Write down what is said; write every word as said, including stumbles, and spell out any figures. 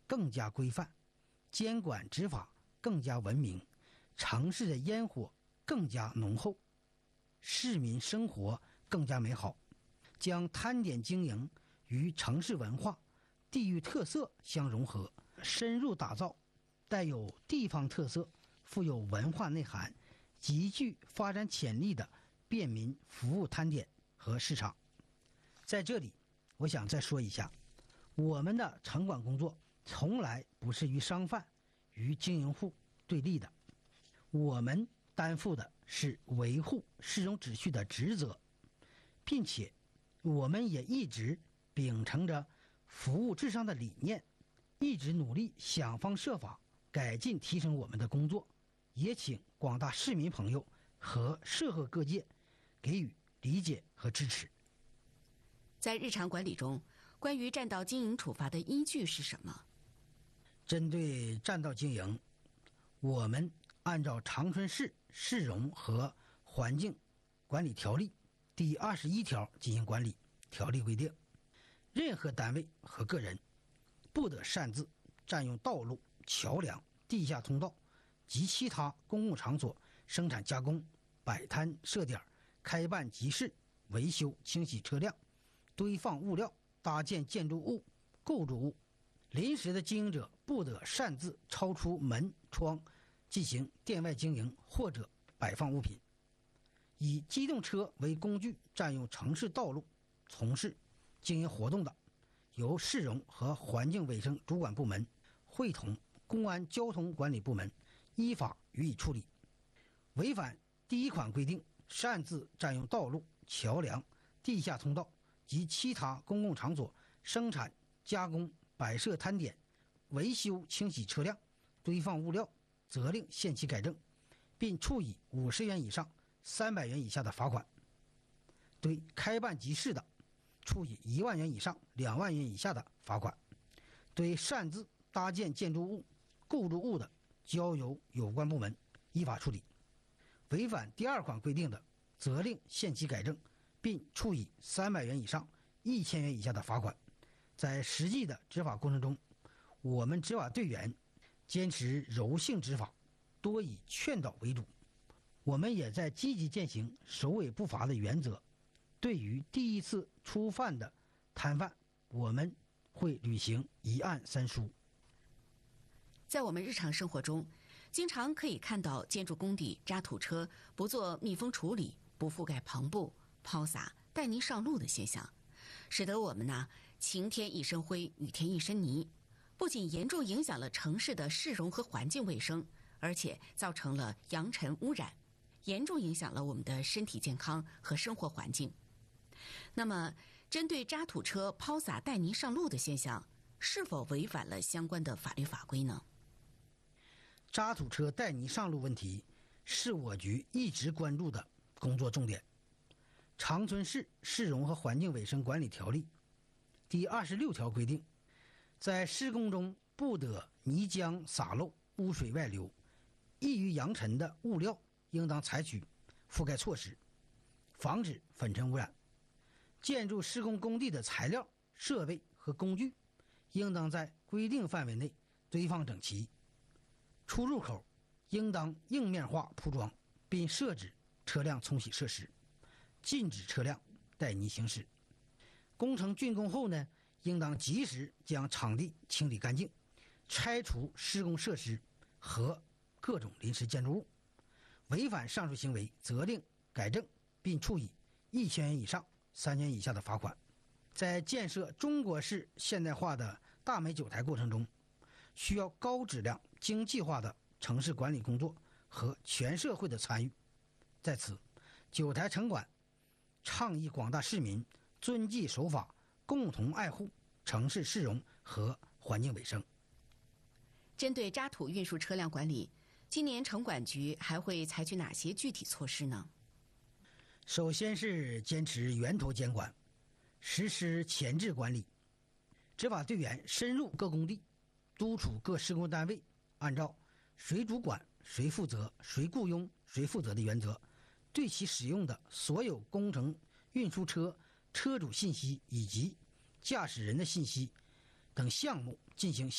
更加规范，监管执法更加文明，城市的烟火更加浓厚，市民生活更加美好，将摊点经营与城市文化、地域特色相融合，深入打造带有地方特色、富有文化内涵、极具发展潜力的便民服务摊点和市场。在这里，我想再说一下，我们的城管工作从来不是与商贩、与经营户对立的，我们担负的是维护市容秩序的职责，并且我们也一直秉承着服务至上的理念，一直努力想方设法改进提升我们的工作，也请广大市民朋友和社会各界给予理解和支持。 在日常管理中，关于占道经营处罚的依据是什么？ 针对占道经营，我们按照长春市市容和环境管理条例第二十一条进行管理。条例规定，任何单位和个人不得擅自占用道路、桥梁、地下通道及其他公共场所生产加工、摆摊设点、开办集市、维修清洗车辆、堆放物料、搭建建筑物、构筑物。临时的经营者不得擅自超出门窗进行店外经营或者摆放物品。以机动车为工具占用城市道路从事经营活动的，由市容和环境卫生主管部门会同公安交通管理部门依法予以处理。违反第一款规定擅自占用道路、桥梁、地下通道及其他公共场所生产、加工、摆设摊点、维修清洗车辆、堆放物料，责令限期改正，并处以五十元以上三百元以下的罚款。对开办集市的，处以一万元以上两万元以下的罚款。对擅自搭建建筑物、构筑物的，交由有关部门依法处理。违反第二款规定的，责令限期改正，并处以三百元以上一千元以下的罚款。在实际的执法过程中，我们执法队员坚持柔性执法，多以劝导为主。我们也在积极践行首尾不罚的原则。对于第一次初犯的摊贩，我们会履行一案三书。 在我们日常生活中，经常可以看到建筑工地渣土车不做密封处理、不覆盖棚布、抛洒带泥上路的现象，使得我们呢晴天一身灰，雨天一身泥，不仅严重影响了城市的市容和环境卫生，而且造成了扬尘污染，严重影响了我们的身体健康和生活环境。那么，针对渣土车抛洒带泥上路的现象，是否违反了相关的法律法规呢？ 渣土车带泥上路问题是我局一直关注的工作重点。长春市市容和环境卫生管理条例第二十六条规定，在施工中不得泥浆洒漏、污水外流，易于扬尘的物料应当采取覆盖措施，防止粉尘污染。建筑施工工地的材料、设备和工具应当在规定范围内堆放整齐。出入口应当硬面化铺装，并设置车辆冲洗设施，禁止车辆带泥行驶。工程竣工后呢，应当及时将场地清理干净，拆除施工设施和各种临时建筑物。违反上述行为，责令改正，并处以一千元以上三千元以下的罚款。在建设中国式现代化的大美九台过程中，需要高质量、精细化的城市管理工作和全社会的参与。在此，九台城管倡议广大市民遵纪守法，共同爱护城市市容和环境卫生。 针对渣土运输车辆管理，今年城管局还会采取哪些具体措施呢？ 首先是坚持源头监管，实施前置管理。执法队员深入各工地，督促各施工单位按照谁主管、谁负责、谁雇佣、谁负责的原则，对其使用的所有工程运输车车主信息以及驾驶人的信息等项目进行